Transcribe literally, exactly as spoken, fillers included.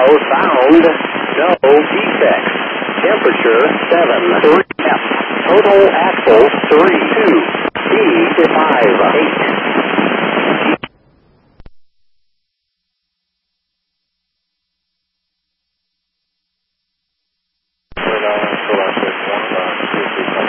Sound, no defects. Temperature, seven. three F. Total axles, three. two. Speed, five. eight.